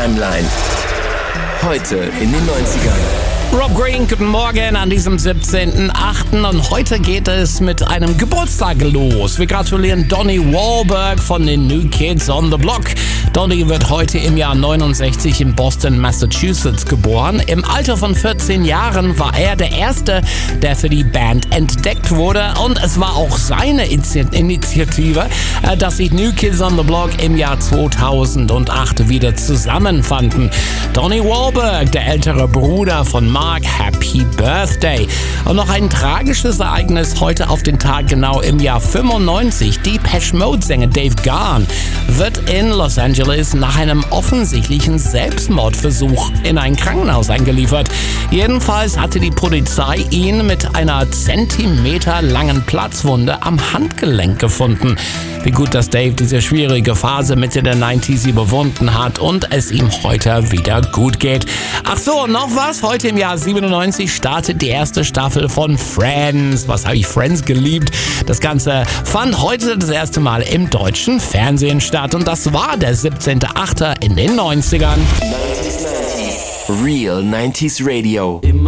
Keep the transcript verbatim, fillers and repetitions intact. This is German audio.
Timeline. Heute in den neunzigern. Rob Green, guten Morgen an diesem siebzehnten achten und heute geht es mit einem Geburtstag los. Wir gratulieren Donnie Wahlberg von den New Kids on the Block. Donnie wird heute im Jahr neunundsechzig in Boston, Massachusetts geboren. Im Alter von vierzehn Jahren war er der Erste, der für die Band entdeckt wurde. Und es war auch seine Initiative, dass sich New Kids on the Block im Jahr zweitausendacht wieder zusammenfanden. Donnie Wahlberg, der ältere Bruder von Mark, Happy Birthday. Und noch ein tragisches Ereignis heute auf den Tag genau im Jahr fünfundneunzig. Depeche Mode-Sänger Dave Gahan wird in Los Angeles nach einem offensichtlichen Selbstmordversuch in ein Krankenhaus eingeliefert. Jedenfalls hatte die Polizei ihn mit einer zentimeterlangen Platzwunde am Handgelenk gefunden. Wie gut, dass Dave diese schwierige Phase Mitte der neunziger überwunden hat und es ihm heute wieder gut geht. Ach so, noch was? Heute im Jahr siebenundneunzig startet die erste Staffel von Friends. Was habe ich Friends geliebt? Das Ganze fand heute das erste Mal im deutschen Fernsehen statt und das war der siebzehnte achte in den neunzigern. Real neunziger Radio.